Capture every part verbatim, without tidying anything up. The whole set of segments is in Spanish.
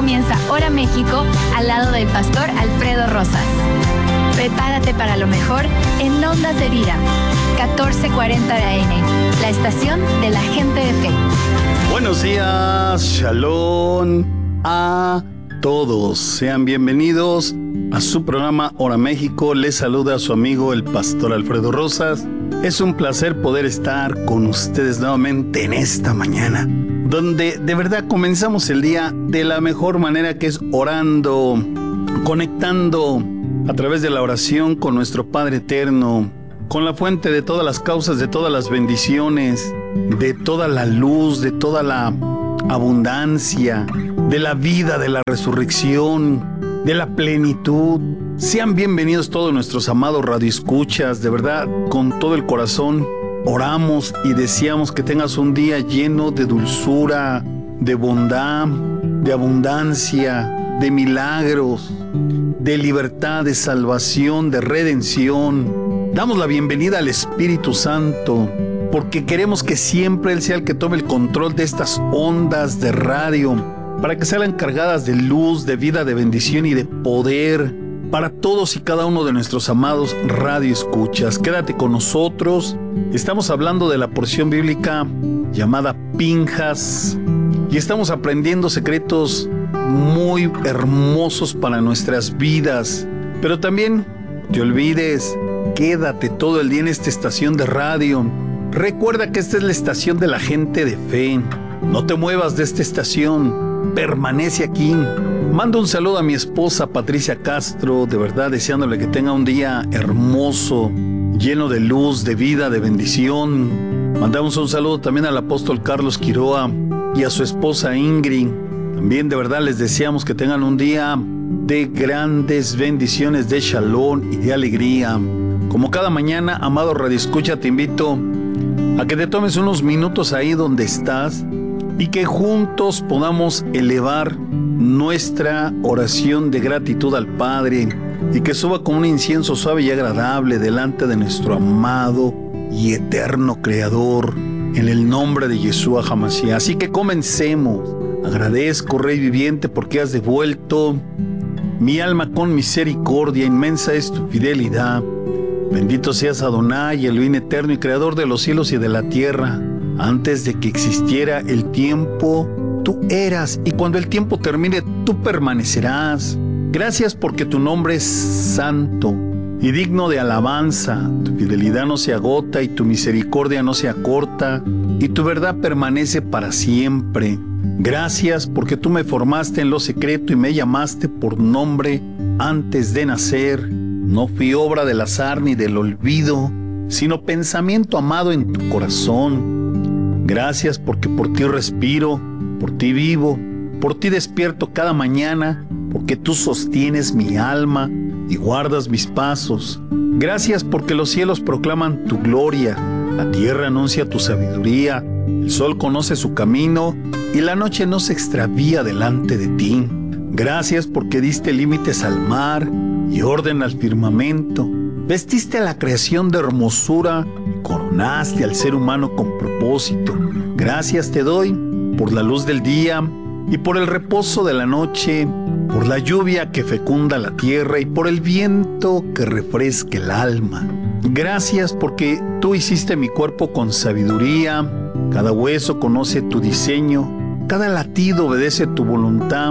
comienza Hora México al lado del pastor Alfredo Rosas. Prepárate para lo mejor en Ondas de Vida, catorce cuarenta de A M, la estación de la gente de fe. Buenos días, shalom a todos. Sean bienvenidos a su programa Hora México. Les saluda a su amigo el pastor Alfredo Rosas. Es un placer poder estar con ustedes nuevamente en esta mañana, donde de verdad comenzamos el día de la mejor manera, que es orando, conectando a través de la oración con nuestro Padre Eterno, con la fuente de todas las causas, de todas las bendiciones, de toda la luz, de toda la abundancia, de la vida, de la resurrección, de la plenitud. Sean bienvenidos todos nuestros amados radioescuchas. De verdad, con todo el corazón oramos y deseamos que tengas un día lleno de dulzura, de bondad, de abundancia, de milagros, de libertad, de salvación, de redención. Damos la bienvenida al Espíritu Santo, porque queremos que siempre Él sea el que tome el control de estas ondas de radio, para que sean cargadas de luz, de vida, de bendición y de poder para todos y cada uno de nuestros amados radioescuchas. Quédate con nosotros. Estamos hablando de la porción bíblica llamada Pinjas y estamos aprendiendo secretos muy hermosos para nuestras vidas. Pero también, no te olvides, quédate todo el día en esta estación de radio. Recuerda que esta es la estación de la gente de fe. No te muevas de esta estación, permanece aquí. Mando un saludo a mi esposa Patricia Castro, de verdad deseándole que tenga un día hermoso, lleno de luz, de vida, de bendición. Mandamos un saludo también al apóstol Carlos Quiroa y a su esposa Ingrid. También de verdad les deseamos que tengan un día de grandes bendiciones, de shalom y de alegría. Como cada mañana, amado radioescucha, te invito a que te tomes unos minutos ahí donde estás y que juntos podamos elevar nuestra oración de gratitud al Padre y que suba como un incienso suave y agradable delante de nuestro amado y eterno Creador, en el nombre de Yeshua HaMashiach. Así que comencemos. Agradezco, Rey viviente, porque has devuelto mi alma con misericordia. Inmensa es tu fidelidad. Bendito seas Adonai, Elohim eterno y creador de los cielos y de la tierra. Antes de que existiera el tiempo, tú eras, y cuando el tiempo termine, tú permanecerás. Gracias porque tu nombre es santo y digno de alabanza. Tu fidelidad no se agota y tu misericordia no se acorta, y tu verdad permanece para siempre. Gracias porque tú me formaste en lo secreto y me llamaste por nombre antes de nacer. No fui obra del azar ni del olvido, sino pensamiento amado en tu corazón. Gracias porque por ti respiro, por ti vivo, por ti despierto cada mañana, porque tú sostienes mi alma y guardas mis pasos. Gracias porque los cielos proclaman tu gloria, la tierra anuncia tu sabiduría, el sol conoce su camino y la noche no se extravía delante de ti. Gracias porque diste límites al mar y orden al firmamento. Vestiste a la creación de hermosura y coronaste al ser humano con propósito. Gracias te doy por la luz del día y por el reposo de la noche, por la lluvia que fecunda la tierra y por el viento que refresca el alma. Gracias porque tú hiciste mi cuerpo con sabiduría, cada hueso conoce tu diseño, cada latido obedece tu voluntad.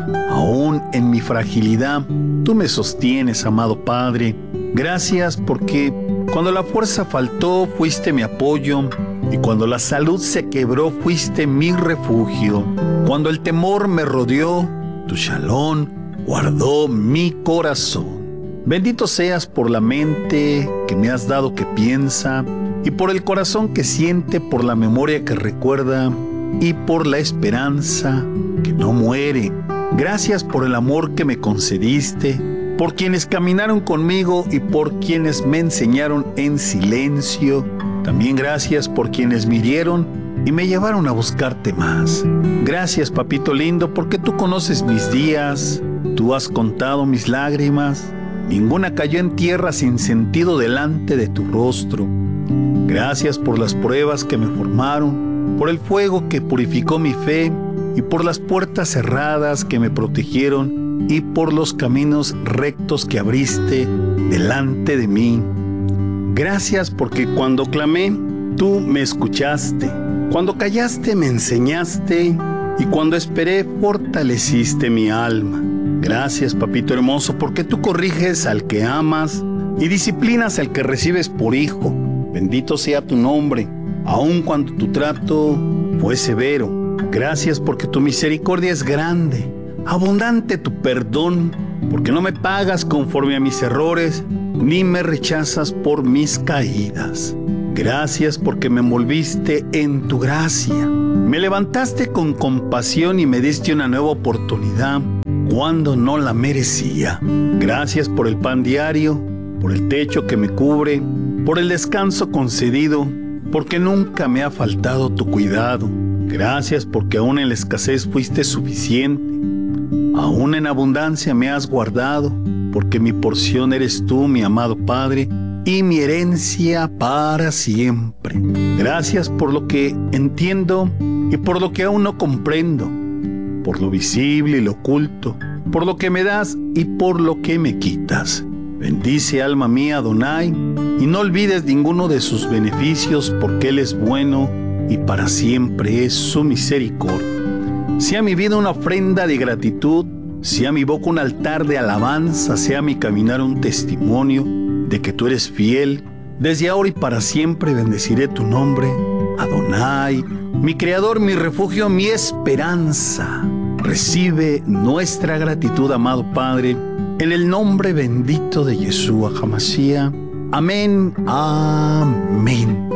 Aún en mi fragilidad, tú me sostienes, amado Padre. Gracias porque cuando la fuerza faltó, fuiste mi apoyo, y cuando la salud se quebró, fuiste mi refugio. Cuando el temor me rodeó, tu shalom guardó mi corazón. Bendito seas por la mente que me has dado que piensa, y por el corazón que siente, por la memoria que recuerda, y por la esperanza que no muere. Gracias por el amor que me concediste, por quienes caminaron conmigo y por quienes me enseñaron en silencio. También gracias por quienes me hirieron y me llevaron a buscarte más. Gracias, papito lindo, porque tú conoces mis días, tú has contado mis lágrimas. Ninguna cayó en tierra sin sentido delante de tu rostro. Gracias por las pruebas que me formaron, por el fuego que purificó mi fe y por las puertas cerradas que me protegieron y por los caminos rectos que abriste delante de mí. Gracias porque cuando clamé, tú me escuchaste. Cuando callaste, me enseñaste. Y cuando esperé, fortaleciste mi alma. Gracias, papito hermoso, porque tú corriges al que amas y disciplinas al que recibes por hijo. Bendito sea tu nombre, aun cuando tu trato fue severo. Gracias porque tu misericordia es grande, abundante tu perdón, porque no me pagas conforme a mis errores, ni me rechazas por mis caídas. Gracias porque me envolviste en tu gracia. Me levantaste con compasión y me diste una nueva oportunidad cuando no la merecía. Gracias por el pan diario, por el techo que me cubre, por el descanso concedido, porque nunca me ha faltado tu cuidado. Gracias porque aún en la escasez fuiste suficiente. Aún en abundancia me has guardado, porque mi porción eres tú, mi amado Padre, y mi herencia para siempre. Gracias por lo que entiendo y por lo que aún no comprendo, por lo visible y lo oculto, por lo que me das y por lo que me quitas. Bendice, alma mía, Adonai, y no olvides ninguno de sus beneficios, porque Él es bueno y para siempre es su misericordia. Sea mi vida una ofrenda de gratitud, sea mi boca un altar de alabanza, sea mi caminar un testimonio de que tú eres fiel. Desde ahora y para siempre bendeciré tu nombre, Adonai, mi creador, mi refugio, mi esperanza. Recibe nuestra gratitud, amado Padre, en el nombre bendito de Yeshua HaMashiach. Amén, amén.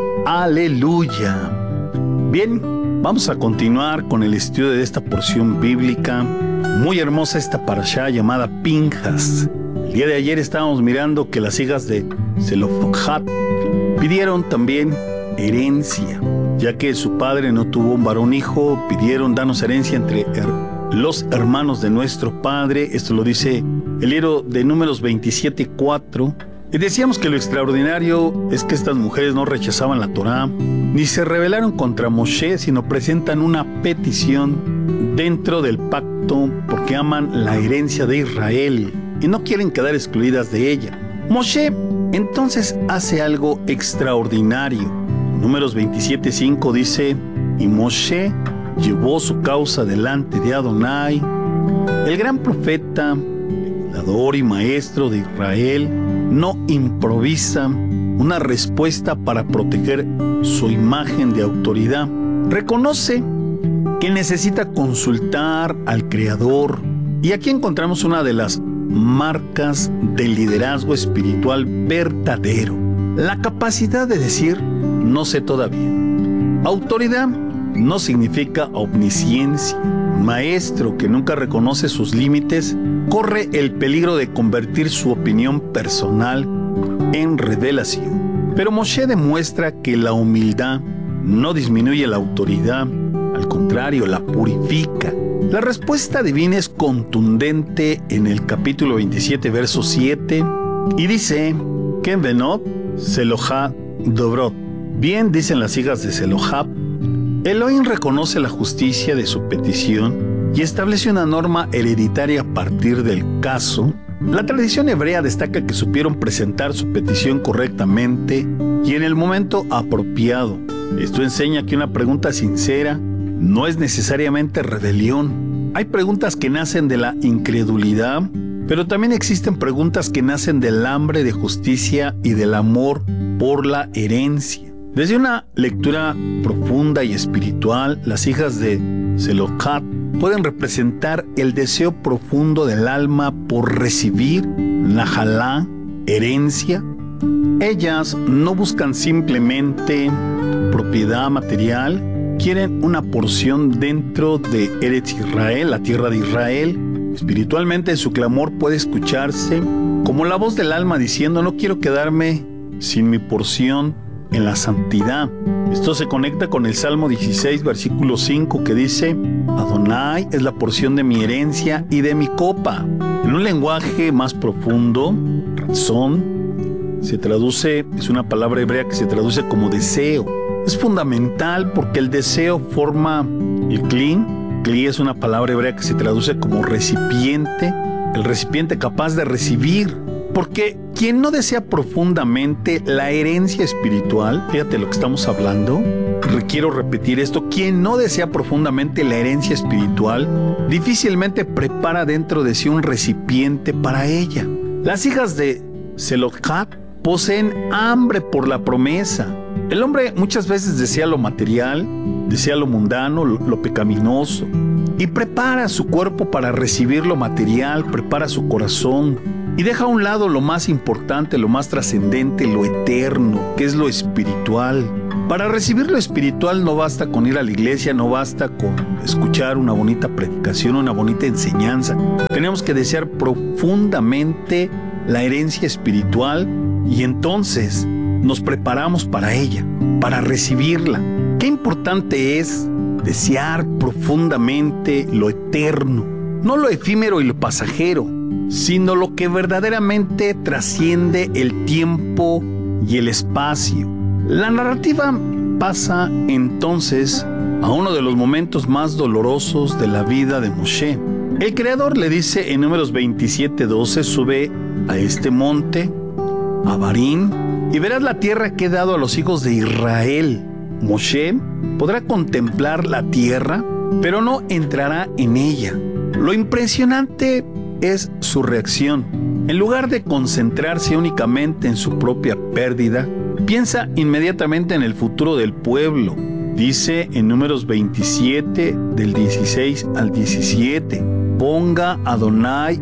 Aleluya. Bien, vamos a continuar con el estudio de esta porción bíblica. Muy hermosa esta parashá llamada Pinjas. El día de ayer estábamos mirando que las hijas de Zelofhad pidieron también herencia, ya que su padre no tuvo un varón hijo. Pidieron danos herencia entre los hermanos de nuestro padre. Esto lo dice el libro de Números veintisiete cuatro. Y decíamos que lo extraordinario es que estas mujeres no rechazaban la Torá, ni se rebelaron contra Moshe, sino presentan una petición dentro del pacto porque aman la herencia de Israel y no quieren quedar excluidas de ella. Moshe entonces hace algo extraordinario. Números veintisiete cinco dice: y Moshe llevó su causa delante de Adonai. El gran profeta, legislador y maestro de Israel, no improvisa una respuesta para proteger su imagen de autoridad. Reconoce que necesita consultar al Creador. Y aquí encontramos una de las marcas del liderazgo espiritual verdadero: la capacidad de decir no sé todavía. Autoridad no significa omnisciencia. Un maestro que nunca reconoce sus límites corre el peligro de convertir su opinión personal en revelación. Pero Moshe demuestra que la humildad no disminuye la autoridad, al contrario, la purifica. La respuesta divina es contundente en el capítulo veintisiete, verso siete, y dice: Ken venot Zelofhad dobrot. Bien, dicen las hijas de Zelofhad. Elohim reconoce la justicia de su petición y establece una norma hereditaria a partir del caso. La tradición hebrea destaca que supieron presentar su petición correctamente y en el momento apropiado. Esto enseña que una pregunta sincera no es necesariamente rebelión. Hay preguntas que nacen de la incredulidad, pero también existen preguntas que nacen del hambre de justicia y del amor por la herencia. Desde una lectura profunda y espiritual, las hijas de Zelofhad pueden representar el deseo profundo del alma por recibir najalá, herencia. Ellas no buscan simplemente propiedad material, quieren una porción dentro de Eretz Israel, la tierra de Israel. Espiritualmente su clamor puede escucharse como la voz del alma diciendo: no quiero quedarme sin mi porción en la santidad. Esto se conecta con el Salmo dieciséis, versículo cinco, que dice: Adonai es la porción de mi herencia y de mi copa. En un lenguaje más profundo, razón se traduce, es una palabra hebrea que se traduce como deseo. Es fundamental porque el deseo forma el clean Cli es una palabra hebrea que se traduce como recipiente, el recipiente capaz de recibir. Porque quien no desea profundamente la herencia espiritual, fíjate lo que estamos hablando, quiero repetir esto, quien no desea profundamente la herencia espiritual, difícilmente prepara dentro de sí un recipiente para ella. Las hijas de Zelofhad poseen hambre por la promesa. El hombre muchas veces desea lo material, desea lo mundano, lo, lo pecaminoso, y prepara su cuerpo para recibir lo material, prepara su corazón, y deja a un lado lo más importante, lo más trascendente, lo eterno, que es lo espiritual. Para recibir lo espiritual no basta con ir a la iglesia, no basta con escuchar una bonita predicación, una bonita enseñanza. Tenemos que desear profundamente la herencia espiritual y entonces nos preparamos para ella, para recibirla. Qué importante es desear profundamente lo eterno, no lo efímero y lo pasajero, sino lo que verdaderamente trasciende el tiempo y el espacio. La narrativa pasa entonces a uno de los momentos más dolorosos de la vida de Moshe. El Creador le dice en Números veintisiete doce, sube a este monte, a Barín, y verás la tierra que he dado a los hijos de Israel. Moshe podrá contemplar la tierra, pero no entrará en ella. Lo impresionante es su reacción. En lugar de concentrarse únicamente en su propia pérdida, piensa inmediatamente en el futuro del pueblo. Dice en Números veintisiete, del dieciséis al diecisiete, ponga Adonai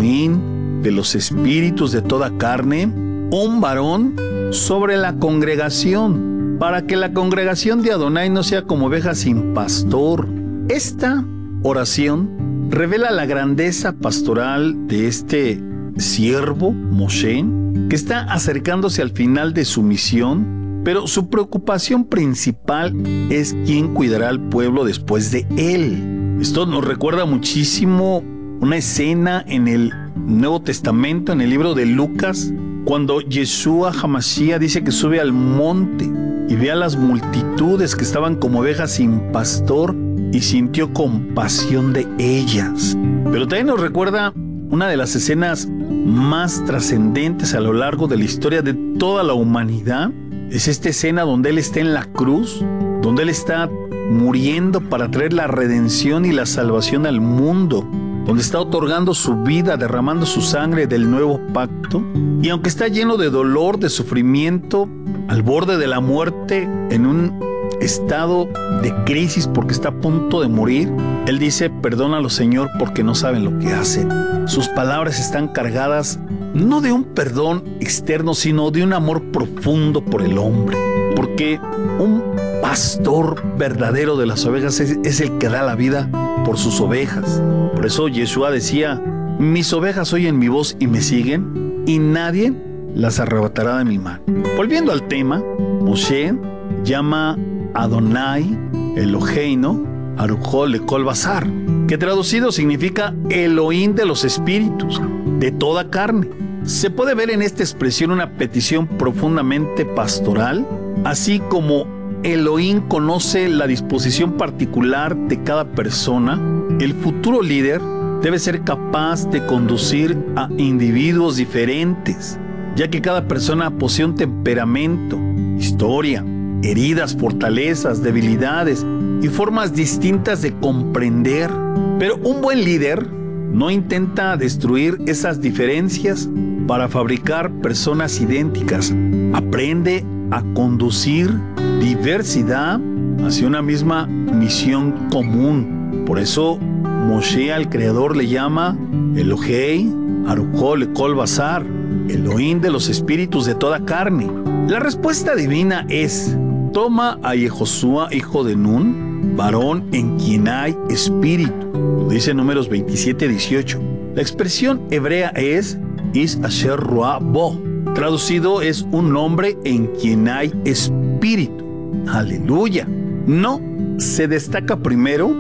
Elohim de los espíritus de toda carne un varón sobre la congregación, para que la congregación de Adonai no sea como oveja sin pastor. Esta oración revela la grandeza pastoral de este siervo, Moshe, que está acercándose al final de su misión, pero su preocupación principal es quién cuidará al pueblo después de él. Esto nos recuerda muchísimo una escena en el Nuevo Testamento, en el libro de Lucas, cuando Yeshua HaMashiach dice que sube al monte y ve a las multitudes que estaban como ovejas sin pastor y sintió compasión de ellas. Pero también nos recuerda una de las escenas más trascendentes a lo largo de la historia de toda la humanidad. Es esta escena donde Él está en la cruz, donde Él está muriendo para traer la redención y la salvación al mundo, donde está otorgando su vida, derramando su sangre del nuevo pacto. Y aunque está lleno de dolor, de sufrimiento, al borde de la muerte, en un estado de crisis porque está a punto de morir, Él dice, perdónalo, Señor, porque no saben lo que hacen. Sus palabras están cargadas no de un perdón externo, sino de un amor profundo por el hombre, porque un pastor verdadero de las ovejas es, es el que da la vida por sus ovejas. Por eso Yeshua decía, mis ovejas oyen mi voz y me siguen, y nadie las arrebatará de mi mano. Volviendo al tema, Moshe llama Adonai Eloheinu Aruchol Lekol Basar, que traducido significa Elohim de los espíritus, de toda carne. Se puede ver en esta expresión una petición profundamente pastoral, así como Elohim conoce la disposición particular de cada persona. El futuro líder debe ser capaz de conducir a individuos diferentes, ya que cada persona posee un temperamento, historia, heridas, fortalezas, debilidades y formas distintas de comprender. Pero un buen líder no intenta destruir esas diferencias para fabricar personas idénticas. Aprende a conducir diversidad hacia una misma misión común. Por eso Moshe al Creador le llama Elohei Aruchol Lekol Basar, Elohim de los espíritus de toda carne. La respuesta divina es: toma a Yehoshua, hijo de Nun, varón en quien hay espíritu. Lo dice Números veintisiete dieciocho. La expresión hebrea es Is Asher Ruah Bo. Traducido es un hombre en quien hay espíritu. Aleluya. No se destaca primero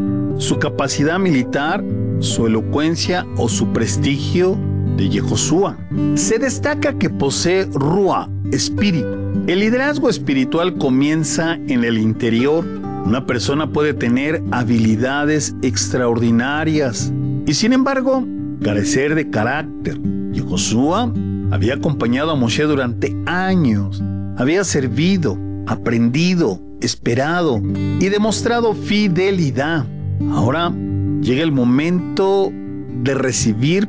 su capacidad militar, su elocuencia o su prestigio de Yehoshua. Se destaca que posee Ruah, espíritu. El liderazgo espiritual comienza en el interior Una persona puede tener habilidades extraordinarias y, sin embargo, carecer de carácter. Y Josué había acompañado a Moshe durante años, había servido, aprendido, esperado y demostrado fidelidad. Ahora llega el momento de recibir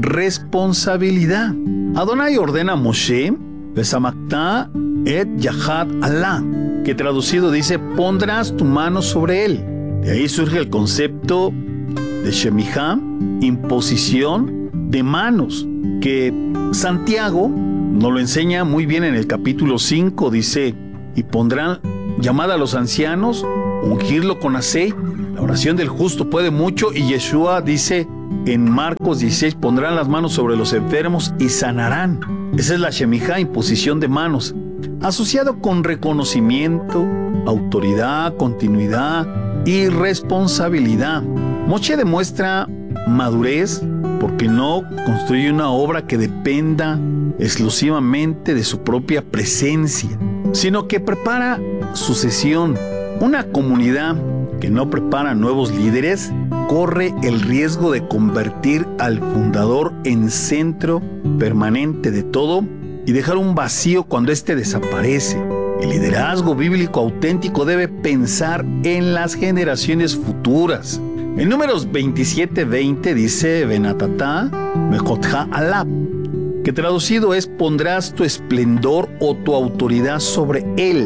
responsabilidad. Adonai ordena a Moshe, Besamacta et Yahat Alá, que traducido dice, pondrás tu mano sobre él. De ahí surge el concepto de Shemijá, imposición de manos, que Santiago nos lo enseña muy bien en el capítulo cinco, dice, y pondrán llamada a los ancianos, ungirlo con aceite. La oración del justo puede mucho, y Yeshua dice en Marcos dieciséis, pondrán las manos sobre los enfermos y sanarán. Esa es la Shemijá, imposición de manos, asociado con reconocimiento, autoridad, continuidad y responsabilidad. Moshe demuestra madurez porque no construye una obra que dependa exclusivamente de su propia presencia, sino que prepara sucesión. Una comunidad que no prepara nuevos líderes corre el riesgo de convertir al fundador en centro permanente de todo y dejar un vacío cuando éste desaparece. El liderazgo bíblico auténtico debe pensar en las generaciones futuras. En Números veintisiete veinte dice, Benatatá mejotja alab, que traducido es, pondrás tu esplendor o tu autoridad sobre él.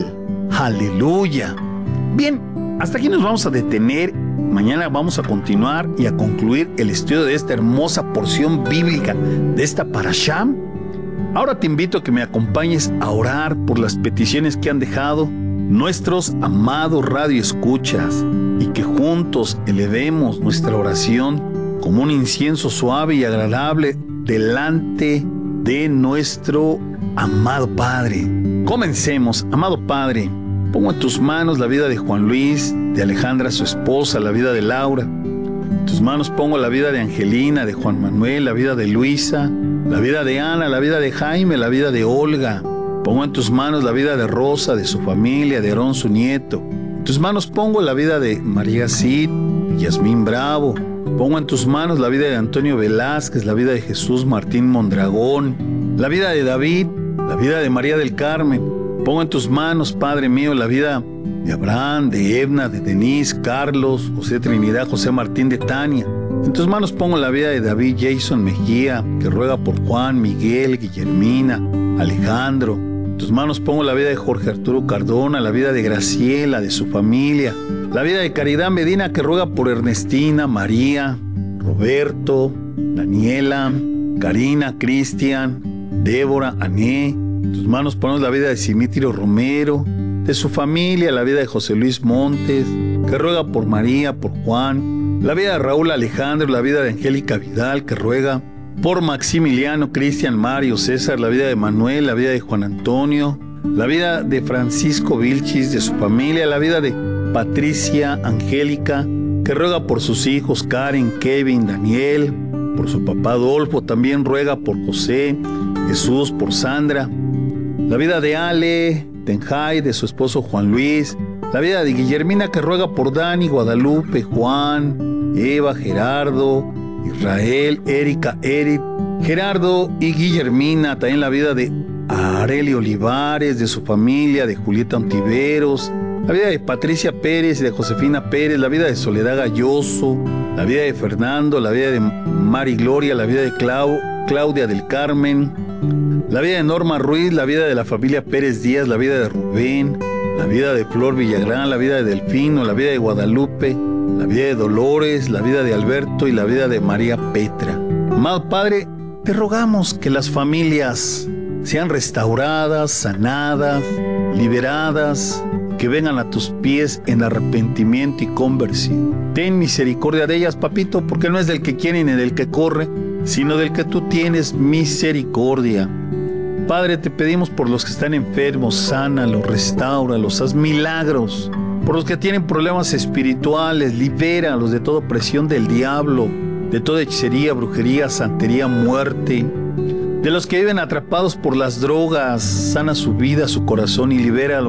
¡Aleluya! Bien, hasta aquí nos vamos a detener. Mañana vamos a continuar y a concluir el estudio de esta hermosa porción bíblica, de esta parashá. Ahora te invito a que me acompañes a orar por las peticiones que han dejado nuestros amados radioescuchas y que juntos elevemos nuestra oración como un incienso suave y agradable delante de nuestro amado Padre. Comencemos. Amado Padre, pongo en tus manos la vida de Juan Luis, de Alejandra su esposa, la vida de Laura. En tus manos pongo la vida de Angelina, de Juan Manuel, la vida de Luisa, la vida de Ana, la vida de Jaime, la vida de Olga. Pongo en tus manos la vida de Rosa, de su familia, de Aarón su nieto. En tus manos pongo la vida de María Cid, de Yasmín Bravo. Pongo en tus manos la vida de Antonio Velázquez, la vida de Jesús Martín Mondragón, la vida de David, la vida de María del Carmen. Pongo en tus manos, Padre mío, la vida de Abraham, de Edna, de Denise, Carlos, José Trinidad, José Martín de Tania. En tus manos pongo la vida de David Jason Mejía, que ruega por Juan, Miguel, Guillermina, Alejandro. En tus manos pongo la vida de Jorge Arturo Cardona, la vida de Graciela, de su familia, la vida de Caridad Medina, que ruega por Ernestina, María, Roberto, Daniela, Karina, Cristian, Débora, Ané. En tus manos ponemos la vida de Simitrio Romero, de su familia, la vida de José Luis Montes, que ruega por María, por Juan, la vida de Raúl Alejandro, la vida de Angélica Vidal, que ruega por Maximiliano, Cristian, Mario, César, la vida de Manuel, la vida de Juan Antonio, la vida de Francisco Vilchis, de su familia, la vida de Patricia Angélica, que ruega por sus hijos Karen, Kevin, Daniel, por su papá Adolfo, también ruega por José, Jesús, por Sandra, la vida de Ale Tenjay, de su esposo Juan Luis, la vida de Guillermina, que ruega por Dani, Guadalupe, Juan, Eva, Gerardo, Israel, Erika, Eric, Gerardo y Guillermina. También la vida de Areli Olivares, de su familia, de Julieta Ontiveros, la vida de Patricia Pérez y de Josefina Pérez, la vida de Soledad Galloso, la vida de Fernando, la vida de Mari Gloria, la vida de Clau, Claudia del Carmen, la vida de Norma Ruiz, la vida de la familia Pérez Díaz, la vida de Rubén, la vida de Flor Villagrán, la vida de Delfino, la vida de Guadalupe, la vida de Dolores, la vida de Alberto y la vida de María Petra. Amado Padre, te rogamos que las familias sean restauradas, sanadas, liberadas, que vengan a tus pies en arrepentimiento y conversión. Ten misericordia de ellas, papito, porque no es del que quiere ni del que corre, sino del que tú tienes misericordia. Padre, te pedimos por los que están enfermos, sánalos, restáuralos, haz milagros. Por los que tienen problemas espirituales, libéralos de toda opresión del diablo, de toda hechicería, brujería, santería, muerte. De los que viven atrapados por las drogas, sana su vida, su corazón y libéralos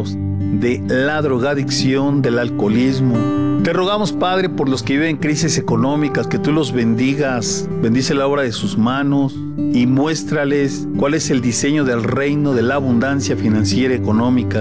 de la drogadicción, del alcoholismo. Te rogamos, Padre, por los que viven crisis económicas, que tú los bendigas, bendice la obra de sus manos y muéstrales cuál es el diseño del reino de la abundancia financiera y económica.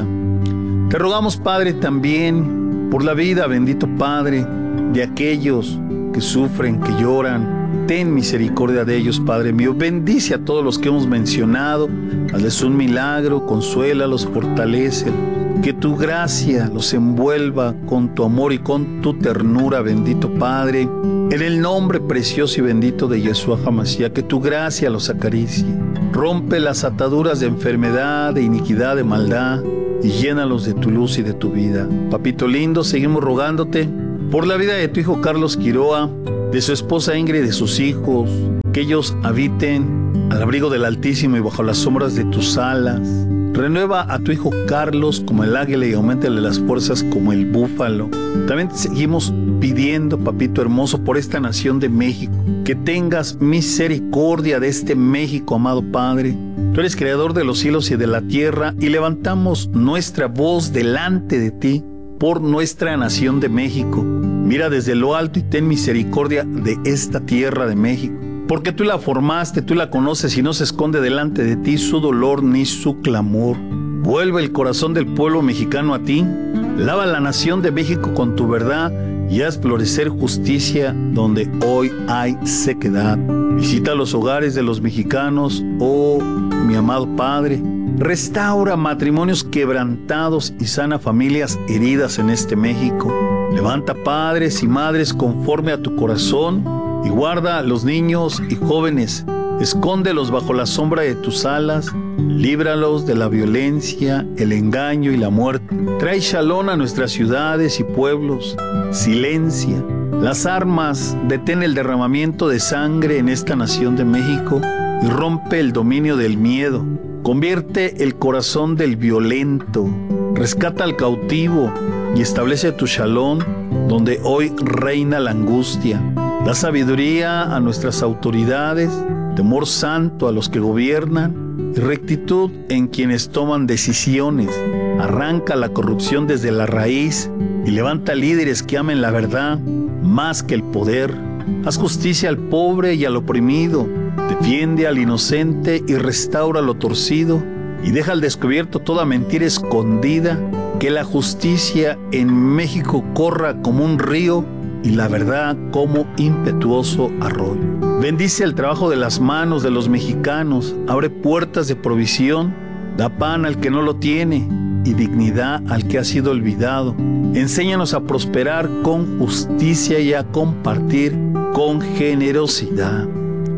Te rogamos, Padre, también por la vida, bendito Padre, de aquellos que sufren, que lloran. Ten misericordia de ellos, Padre mío. Bendice a todos los que hemos mencionado. Hazles un milagro, consuélalos, fortalécelos. Que tu gracia los envuelva con tu amor y con tu ternura, bendito Padre. En el nombre precioso y bendito de Yeshua HaMashiach, que tu gracia los acaricie. Rompe las ataduras de enfermedad, de iniquidad, de maldad, y llénalos de tu luz y de tu vida. Papito lindo, seguimos rogándote por la vida de tu hijo Carlos Quiroa, de su esposa Ingrid y de sus hijos, que ellos habiten al abrigo del Altísimo y bajo las sombras de tus alas. Renueva a tu hijo Carlos como el águila y auméntale las fuerzas como el búfalo. También te seguimos pidiendo, papito hermoso, por esta nación de México, que tengas misericordia de este México, amado Padre. Tú eres creador de los cielos y de la tierra, y levantamos nuestra voz delante de ti por nuestra nación de México. Mira desde lo alto y ten misericordia de esta tierra de México, porque tú la formaste, tú la conoces y no se esconde delante de ti su dolor ni su clamor. Vuelve el corazón del pueblo mexicano a ti, lava la nación de México con tu verdad y haz florecer justicia donde hoy hay sequedad. Visita los hogares de los mexicanos, oh mi amado Padre. Restaura matrimonios quebrantados y sana familias heridas en este México. Levanta padres y madres conforme a tu corazón y guarda a los niños y jóvenes. Escóndelos bajo la sombra de tus alas. Líbralos de la violencia, el engaño y la muerte. Trae shalom a nuestras ciudades y pueblos. Silencia las armas, detén el derramamiento de sangre en esta nación de México y rompe el dominio del miedo. Convierte el corazón del violento, rescata al cautivo y establece tu shalom donde hoy reina la angustia. Da sabiduría a nuestras autoridades, temor santo a los que gobiernan y rectitud en quienes toman decisiones. Arranca la corrupción desde la raíz y levanta líderes que amen la verdad más que el poder. Haz justicia al pobre y al oprimido. Defiende al inocente y restaura lo torcido, y deja al descubierto toda mentira escondida. Que la justicia en México corra como un río y la verdad como impetuoso arroyo. Bendice el trabajo de las manos de los mexicanos, abre puertas de provisión, da pan al que no lo tiene y dignidad al que ha sido olvidado. Enséñanos a prosperar con justicia y a compartir con generosidad.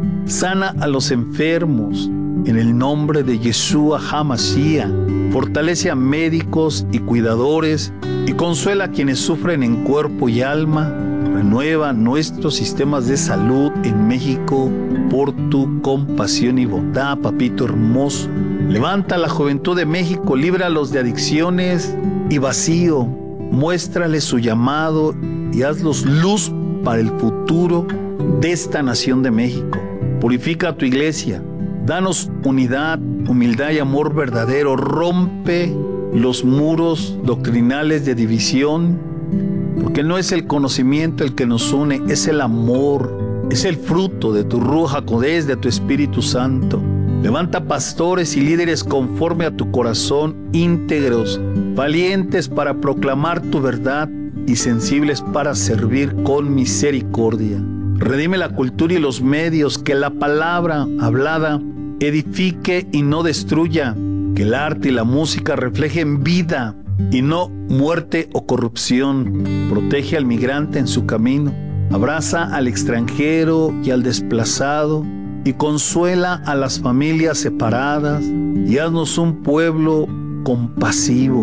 Sana a los enfermos en el nombre de Yeshua HaMashiach. Fortalece a médicos y cuidadores y consuela a quienes sufren en cuerpo y alma. Renueva nuestros sistemas de salud en México por tu compasión y bondad, papito hermoso. Levanta a la juventud de México, líbralos de adicciones y vacío. Muéstrales su llamado y hazlos luz para el futuro de esta nación de México. Purifica a tu iglesia, danos unidad, humildad y amor verdadero. Rompe los muros doctrinales de división, porque no es el conocimiento el que nos une, es el amor, es el fruto de tu Ruach HaKodesh, de tu Espíritu Santo. Levanta pastores y líderes conforme a tu corazón, íntegros, valientes para proclamar tu verdad y sensibles para servir con misericordia. Redime la cultura y los medios, que la palabra hablada edifique y no destruya, que el arte y la música reflejen vida y no muerte o corrupción. Protege al migrante en su camino, abraza al extranjero y al desplazado, y consuela a las familias separadas, y haznos un pueblo compasivo.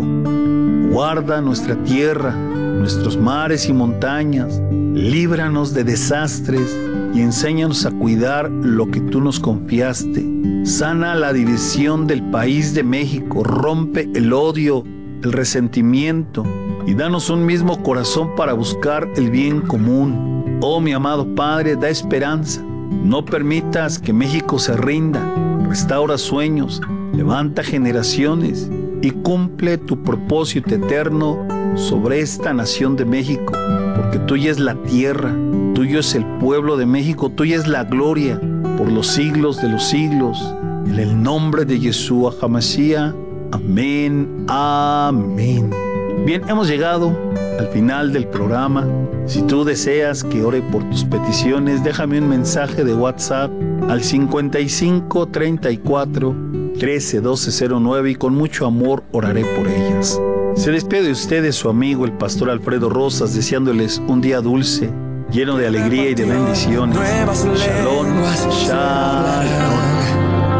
Guarda nuestra tierra, nuestros mares y montañas, líbranos de desastres y enséñanos a cuidar lo que tú nos confiaste. Sana la división del país de México, rompe el odio, el resentimiento y danos un mismo corazón para buscar el bien común. Oh mi amado Padre, da esperanza. No permitas que México se rinda. Restaura sueños, levanta generaciones y cumple tu propósito eterno sobre esta nación de México, porque tuya es la tierra, tuyo es el pueblo de México, tuya es la gloria por los siglos de los siglos. En el nombre de Yeshua HaMashiach. Amén, amén. Bien, hemos llegado al final del programa. Si tú deseas que ore por tus peticiones, déjame un mensaje de WhatsApp al cincuenta y cinco, treinta y cuatro, trece, doce, cero nueve y con mucho amor oraré por ellas. Se despide de ustedes su amigo el pastor Alfredo Rosas, deseándoles un día dulce, lleno de alegría y de bendiciones. Shalom, shalom.